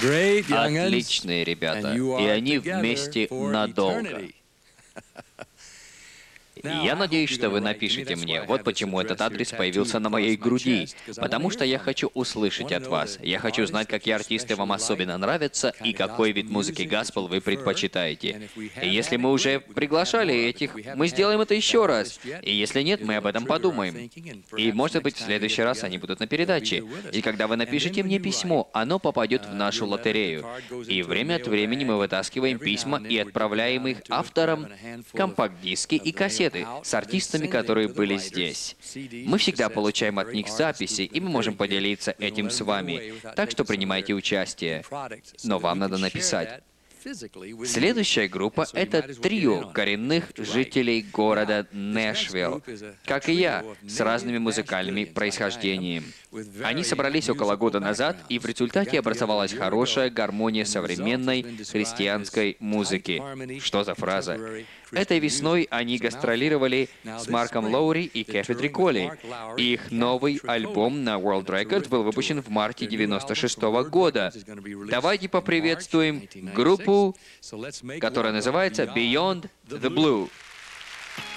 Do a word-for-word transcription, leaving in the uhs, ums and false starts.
Отличные ребята, и они вместе надолго. Я надеюсь, что вы напишите мне. Вот почему этот адрес появился на моей груди. Потому что я хочу услышать от вас. Я хочу знать, какие артисты вам особенно нравятся и какой вид музыки госпел вы предпочитаете. И если мы уже приглашали этих, мы сделаем это еще раз. И если нет, мы об этом подумаем. И может быть, в следующий раз они будут на передаче. И когда вы напишете мне письмо, оно попадет в нашу лотерею. И время от времени мы вытаскиваем письма и отправляем их авторам, компакт-диски и кассеты с артистами, которые были здесь. Мы всегда получаем от них записи, и мы можем поделиться этим с вами. Так что принимайте участие. Но вам надо написать. Следующая группа — это трио коренных жителей города Нэшвилл, как и я, с разными музыкальными происхождениями. Они собрались около года назад, и в результате образовалась хорошая гармония современной христианской музыки. Что за фраза? Этой весной они гастролировали с Марком Лоури и Кэфи Триколи. Их новый альбом на World Records был выпущен в марте девяносто шестого года. Давайте поприветствуем группу, которая называется Beyond the Blue.